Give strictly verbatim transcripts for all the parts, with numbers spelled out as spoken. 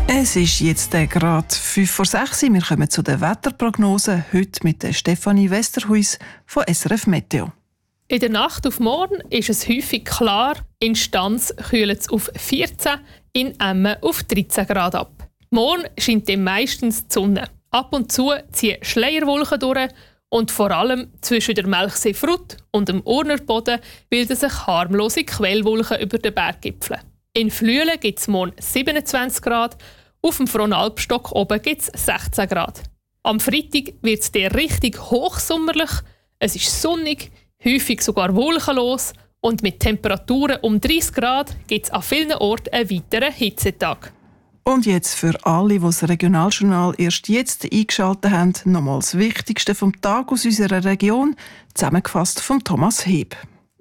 Es ist jetzt gerade fünf vor sechs. Wir kommen zu den Wetterprognosen. Heute mit der Stefanie Westerhuis von S R F Meteo. In der Nacht auf morgen ist es häufig klar. In Stanz kühlt es auf vierzehn, in Emmen auf dreizehn Grad ab. Morgen scheint dann meistens die Sonne. Ab und zu ziehen Schleierwolken durch und vor allem zwischen der Melchsee-Frut und dem Urnerboden bilden sich harmlose Quellwolken über den Berggipfeln. In Flüelen gibt es morgen siebenundzwanzig Grad, auf dem Fronalpstock oben gibt es sechzehn Grad. Am Freitag wird es dann richtig hochsommerlich, es ist sonnig, häufig sogar wolkenlos und mit Temperaturen um dreißig Grad gibt es an vielen Orten einen weiteren Hitzetag. Und jetzt für alle, die das Regionaljournal erst jetzt eingeschaltet haben, nochmals das Wichtigste vom Tag aus unserer Region, zusammengefasst von Thomas Heb.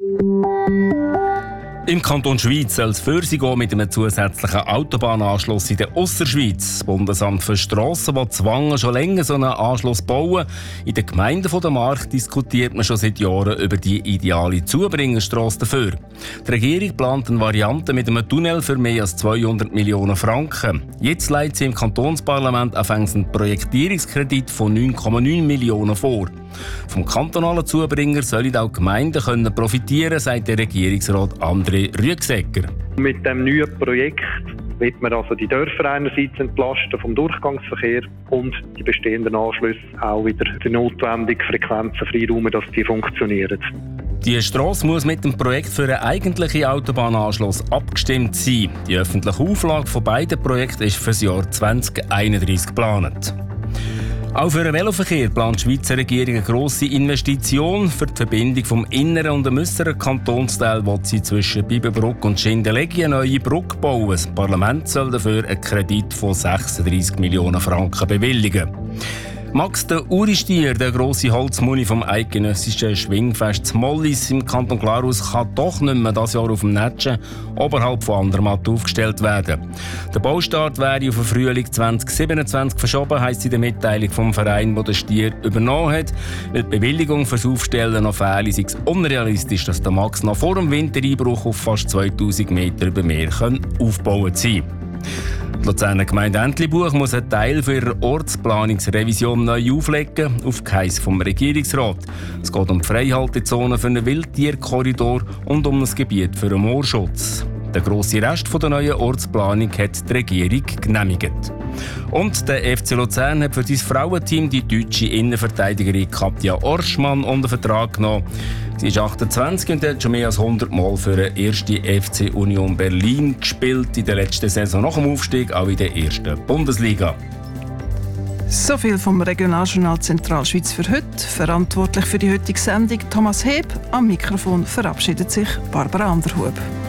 Im Kanton Schwyz soll es für sie gehen mit einem zusätzlichen Autobahnanschluss in der Ausserschweiz. Das Bundesamt für Strassen will zwangen schon länger so einen Anschluss bauen. In den Gemeinden der Mark diskutiert man schon seit Jahren über die ideale Zubringerstrasse dafür. Die Regierung plant eine Variante mit einem Tunnel für mehr als zweihundert Millionen Franken. Jetzt legt sie im Kantonsparlament anfangs einen Projektierungskredit von neun Komma neun Millionen vor. Vom kantonalen Zubringer sollen auch Gemeinden können profitieren, sagt der Regierungsrat André Rüegsegger. Mit dem neuen Projekt wird man also die Dörfer einerseits entlasten vom Durchgangsverkehr und die bestehenden Anschlüsse auch wieder die notwendigen Frequenzen freiräumen, dass die funktionieren. Die Strasse muss mit dem Projekt für einen eigentlichen Autobahnanschluss abgestimmt sein. Die öffentliche Auflage von beiden Projekten ist für das Jahr zwanzig einunddreißig geplant. Auch für den Veloverkehr plant die Schweizer Regierung eine grosse Investition. Für die Verbindung vom inneren und dem äußeren Kantonsteil will sie zwischen Biberbrück und Schindelegi eine neue Brücke bauen. Das Parlament soll dafür einen Kredit von sechsunddreißig Millionen Franken bewilligen. Max der Uristier, der grosse Holzmuni vom eidgenössischen Schwingfest Mollis im Kanton Glarus, kann doch nicht mehr dieses Jahr auf dem Netschen oberhalb von Andermatt aufgestellt werden. Der Baustart wäre auf den Frühling zwanzig siebenundzwanzig verschoben, heisst in der Mitteilung vom Verein, der den Stier übernommen hat. Weil die Bewilligung fürs Aufstellen noch fehle, sei es unrealistisch, dass der Max noch vor dem Wintereinbruch auf fast zweitausend Meter über Meer aufbauen kann. Die Luzerner Gemeinde Entlebuch muss einen Teil für ihre Ortsplanungsrevision neu auflegen, auf Geheiss vom Regierungsrat. Es geht um die Freihaltezone für einen Wildtierkorridor und um ein Gebiet für einen Moorschutz. Der grosse Rest der neuen Ortsplanung hat die Regierung genehmigt. Und der F C Luzern hat für sein Frauenteam die deutsche Innenverteidigerin Katja Orschmann unter Vertrag genommen. Sie ist achtundzwanzig und hat schon mehr als hundert Mal für den ersten F C Union Berlin gespielt. In der letzten Saison nach dem Aufstieg auch in der ersten Bundesliga. So viel vom Regionaljournal Zentralschweiz für heute. Verantwortlich für die heutige Sendung Thomas Heb. Am Mikrofon verabschiedet sich Barbara Anderhub.